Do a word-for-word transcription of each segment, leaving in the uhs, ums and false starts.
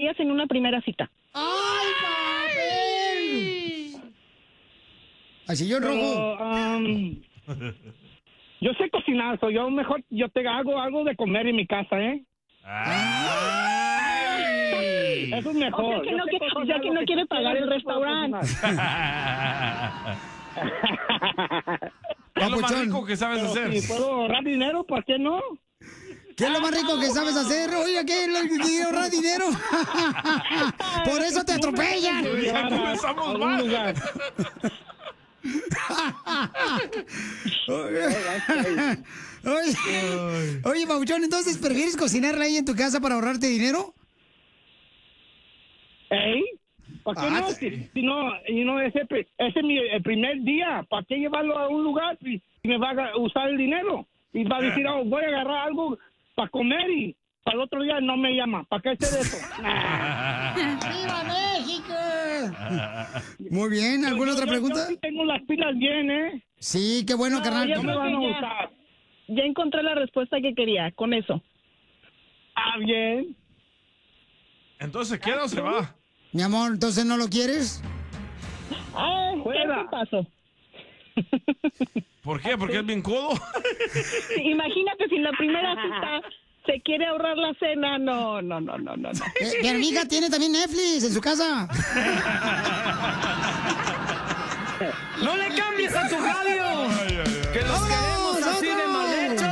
harías en una primera cita? ¡Ay, papel! Así yo rojo. Um, yo sé cocinar, so yo mejor yo te hago algo de comer en mi casa, ¿eh? Ay. Eso es mejor. O sea que no, que, o sea que no quiere pagar el restaurante. ¿Qué es lo más rico que sabes Pero hacer? si puedo ahorrar dinero, ¿por qué no? ¿Qué es lo más rico que sabes hacer? Oiga, ¿qué es lo que quiere ahorrar dinero? Por eso te atropellan. Ya comenzamos mal. Oye, oye, Pabuchón, entonces, ¿prefieres cocinarla ahí en tu casa para ahorrarte dinero? ¿Ey? ¿Por qué Ah, no? Si, si no, y no ese, ese es mi el primer día. ¿Para qué llevarlo a un lugar si, si me va a usar el dinero? Y va a decir, oh, voy a agarrar algo para comer y para el otro día no me llama. ¿Para qué hacer eso? ¡Viva México! Muy bien, ¿alguna Yo- otra yo- pregunta? Yo sí tengo las pilas bien, ¿eh? Sí, qué bueno, carnal. yo No me creo van a que ya. usar. Ya encontré la respuesta que quería, con eso. Ah, bien. Entonces, ¿se queda o se va? Mi amor, ¿entonces no lo quieres? Ah, Fuera. ¿qué paso? ¿Por qué? ¿Porque es bien codo? Imagínate si en la primera cita se quiere ahorrar la cena. No, no, no, no, no. no. Eh, pero mi hija tiene también Netflix en su casa. ¡No le cambies a tu radio! Ay, ay, ay. ¡Que los queremos así de mal hechos!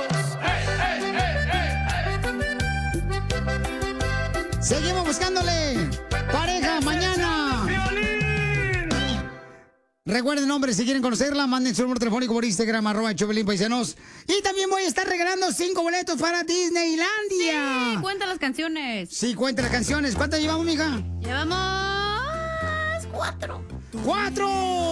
Seguimos buscándole pareja mañana. ¡Violín! Recuerden, hombres, si quieren conocerla, manden su número telefónico por Instagram, arroba Chovelín Paisanos. Y también voy a estar regalando cinco boletos para Disneylandia. Sí, cuenta las canciones. Sí, cuenta las canciones. ¿Cuántas llevamos, mija? Llevamos cuatro. ¡Cuatro!